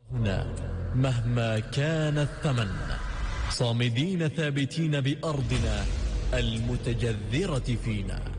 هنا مهما كان الثمن، صامدين ثابتين بأرضنا المتجذرة فينا.